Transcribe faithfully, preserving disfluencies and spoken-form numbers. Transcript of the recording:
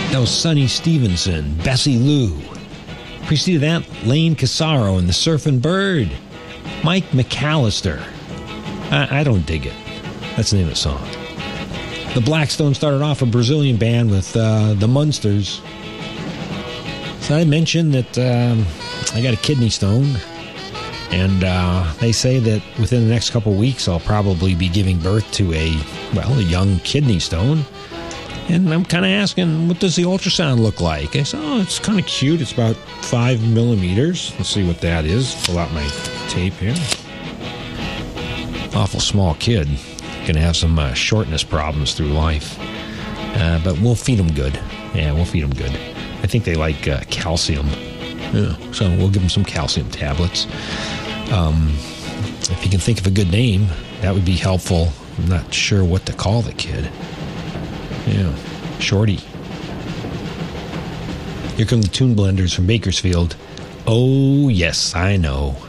That was Sonny Stevenson, Bessie Lou. Preceded that, Lane Casaro and the Surfin' Bird. Mike McAllister. I, I don't dig it. That's the name of the song. The Blackstone started off a Brazilian band with uh, the Munsters. So I mentioned that um, I got a kidney stone, and uh, they say that within the next couple of weeks I'll probably be giving birth to a, well, a young kidney stone. And I'm kind of asking, what does the ultrasound look like? I said, oh, it's kind of cute. It's about five millimeters. Let's see what that is. Pull out my tape here. Awful small kid. Going to have some uh, shortness problems through life. Uh, but we'll feed them good. Yeah, we'll feed them good. I think they like uh, calcium. Yeah, so we'll give them some calcium tablets. Um, if you can think of a good name, that would be helpful. I'm not sure what to call the kid. Yeah, Shorty. Here come the Tune Blenders from Bakersfield. Oh, yes, I know.